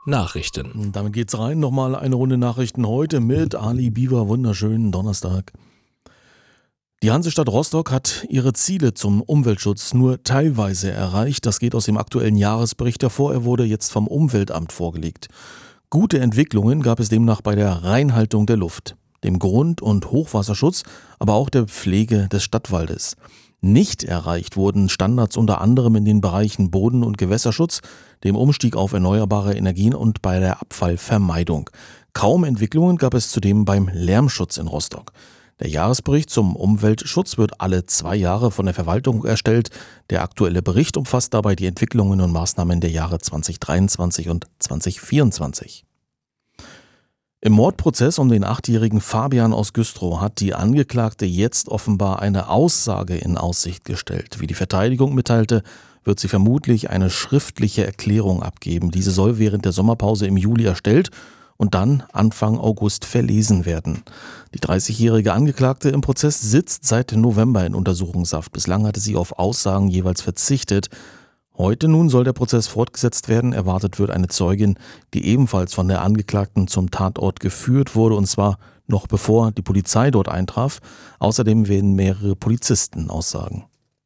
Nachrichten. Und damit geht's rein. Nochmal eine Runde Nachrichten heute mit Ali Bieber. Wunderschönen Donnerstag. Die Hansestadt Rostock hat ihre Ziele zum Umweltschutz nur teilweise erreicht. Das geht aus dem aktuellen Jahresbericht hervor. Er wurde jetzt vom Umweltamt vorgelegt. Gute Entwicklungen gab es demnach bei der Reinhaltung der Luft, dem Grund- und Hochwasserschutz, aber auch der Pflege des Stadtwaldes. Nicht erreicht wurden Standards unter anderem in den Bereichen Boden- und Gewässerschutz, dem Umstieg auf erneuerbare Energien und bei der Abfallvermeidung. Kaum Entwicklungen gab es zudem beim Lärmschutz in Rostock. Der Jahresbericht zum Umweltschutz wird alle 2 Jahre von der Verwaltung erstellt. Der aktuelle Bericht umfasst dabei die Entwicklungen und Maßnahmen der Jahre 2023 und 2024. Im Mordprozess um den 8-jährigen Fabian aus Güstrow hat die Angeklagte jetzt offenbar eine Aussage in Aussicht gestellt. Wie die Verteidigung mitteilte, wird sie vermutlich eine schriftliche Erklärung abgeben. Diese soll während der Sommerpause im Juli erstellt und dann Anfang August verlesen werden. Die 30-jährige Angeklagte im Prozess sitzt seit November in Untersuchungshaft. Bislang hatte sie auf Aussagen jeweils verzichtet. Heute nun soll der Prozess fortgesetzt werden. Erwartet wird eine Zeugin, die ebenfalls von der Angeklagten zum Tatort geführt wurde, und zwar noch bevor die Polizei dort eintraf. Außerdem werden mehrere Polizisten aussagen.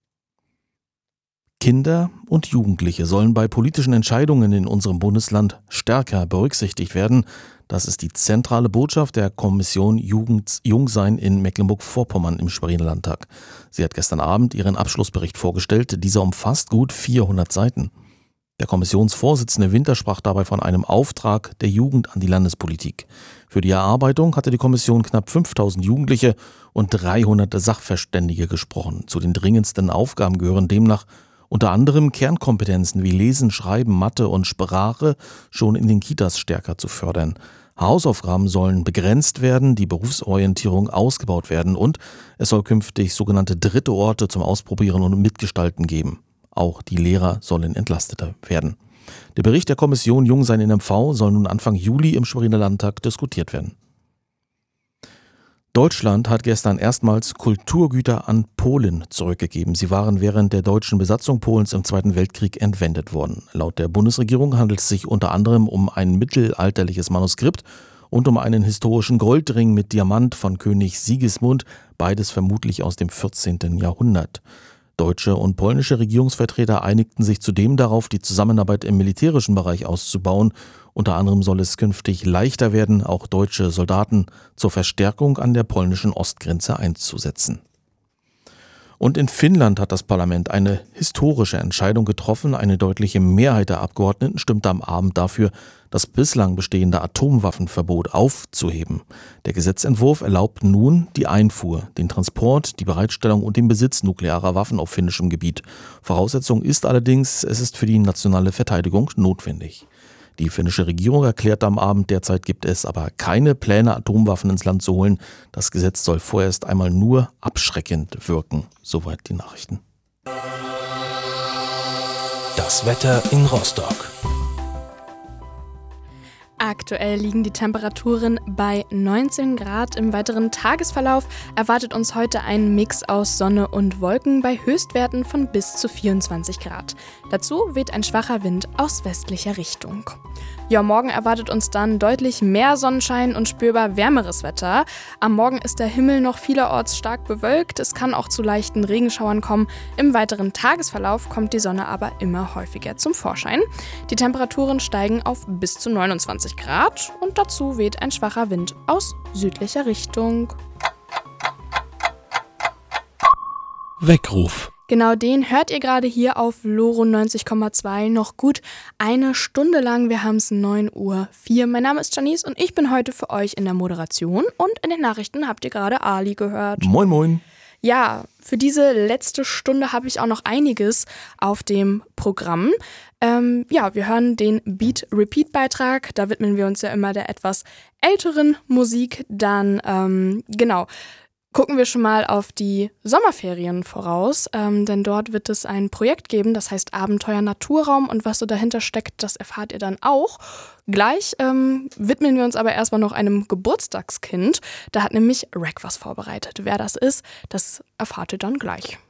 Kinder und Jugendliche sollen bei politischen Entscheidungen in unserem Bundesland stärker berücksichtigt werden. Das ist die zentrale Botschaft der Kommission Jungsein in Mecklenburg-Vorpommern im Schweriner Landtag. Sie hat gestern Abend ihren Abschlussbericht vorgestellt. Dieser umfasst gut 400 Seiten. Der Kommissionsvorsitzende Winter sprach dabei von einem Auftrag der Jugend an die Landespolitik. Für die Erarbeitung hatte die Kommission knapp 5000 Jugendliche und 300 Sachverständige gesprochen. Zu den dringendsten Aufgaben gehören demnach unter anderem Kernkompetenzen wie Lesen, Schreiben, Mathe und Sprache schon in den Kitas stärker zu fördern. Hausaufgaben sollen begrenzt werden, die Berufsorientierung ausgebaut werden und es soll künftig sogenannte dritte Orte zum Ausprobieren und Mitgestalten geben. Auch die Lehrer sollen entlasteter werden. Der Bericht der Kommission Jungsein in MV soll nun Anfang Juli im Schweriner Landtag diskutiert werden. Deutschland hat gestern erstmals Kulturgüter an Polen zurückgegeben. Sie waren während der deutschen Besatzung Polens im Zweiten Weltkrieg entwendet worden. Laut der Bundesregierung handelt es sich unter anderem um ein mittelalterliches Manuskript und um einen historischen Goldring mit Diamant von König Sigismund, beides vermutlich aus dem 14. Jahrhundert. Deutsche und polnische Regierungsvertreter einigten sich zudem darauf, die Zusammenarbeit im militärischen Bereich auszubauen. Unter anderem soll es künftig leichter werden, auch deutsche Soldaten zur Verstärkung an der polnischen Ostgrenze einzusetzen. Und in Finnland hat das Parlament eine historische Entscheidung getroffen. Eine deutliche Mehrheit der Abgeordneten stimmte am Abend dafür, das bislang bestehende Atomwaffenverbot aufzuheben. Der Gesetzentwurf erlaubt nun die Einfuhr, den Transport, die Bereitstellung und den Besitz nuklearer Waffen auf finnischem Gebiet. Voraussetzung ist allerdings, es ist für die nationale Verteidigung notwendig. Die finnische Regierung erklärt am Abend, derzeit gibt es aber keine Pläne, Atomwaffen ins Land zu holen. Das Gesetz soll vorerst einmal nur abschreckend wirken. Soweit die Nachrichten. Das Wetter in Rostock. Aktuell liegen die Temperaturen bei 19 Grad. Im weiteren Tagesverlauf erwartet uns heute ein Mix aus Sonne und Wolken bei Höchstwerten von bis zu 24 Grad. Dazu weht ein schwacher Wind aus westlicher Richtung. Ja, morgen erwartet uns dann deutlich mehr Sonnenschein und spürbar wärmeres Wetter. Am Morgen ist der Himmel noch vielerorts stark bewölkt. Es kann auch zu leichten Regenschauern kommen. Im weiteren Tagesverlauf kommt die Sonne aber immer häufiger zum Vorschein. Die Temperaturen steigen auf bis zu 29 Grad und dazu weht ein schwacher Wind aus südlicher Richtung. Weckruf. Genau den hört ihr gerade hier auf Loro 90,2 noch gut eine Stunde lang. Wir haben es 9:04 Uhr. Mein Name ist Janice und ich bin heute für euch in der Moderation und in den Nachrichten habt ihr gerade Ali gehört. Moin moin. Ja, für diese letzte Stunde habe ich auch noch einiges auf dem Programm. Wir hören den Beat-Repeat-Beitrag. Da widmen wir uns ja immer der etwas älteren Musik. Dann, gucken wir schon mal auf die Sommerferien voraus, denn dort wird es ein Projekt geben, das heißt Abenteuer Naturraum, und was so dahinter steckt, das erfahrt ihr dann auch. Gleich widmen wir uns aber erstmal noch einem Geburtstagskind. Da hat nämlich Rack was vorbereitet. Wer das ist, das erfahrt ihr dann gleich.